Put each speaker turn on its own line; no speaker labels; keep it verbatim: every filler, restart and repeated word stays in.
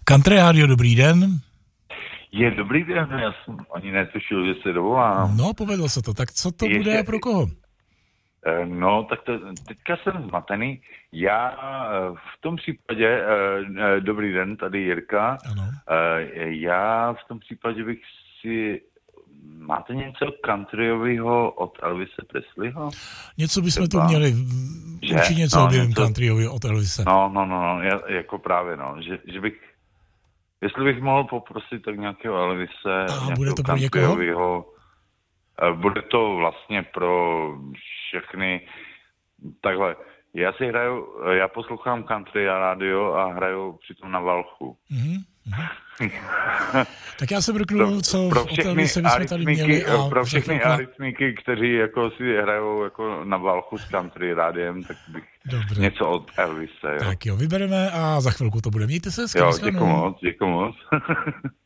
Country Radio, dobrý den.
Je dobrý den, já jsem ani netušil, že se dovolám.
No, povedlo se to. Tak co to
Ještě,
bude a pro koho?
No, tak to, teďka jsem zmatený. Já v tom případě, dobrý den, tady Jirka.
Ano.
Já v tom případě bych si... Máte něco countryového od Elvise Presleyho?
Něco bychom tu měli. Určitě něco
no,
objevím
něco...
countryového od Elvise.
No, no, no, no já, jako právě, no. Že, že bych... Jestli bych mohl poprosit tak nějakého Elvise,
a bude to pro někoho?
Bude to vlastně pro všechny. Takhle, já si hraju, já poslouchám country radio a hraju přitom na valchu.
Mm-hmm. Tak já se vrknu, co
pro
od Elvise bychom tady měli. A
pro všechny arytmiky, kteří jako si hrajou jako na valchu s country rádiem, tak bych Dobře. něco od Elvise. Jo.
Tak jo, vybereme a za chvilku to bude. Mějte se hezky.
Jo, děkuji moc, děkuji moc.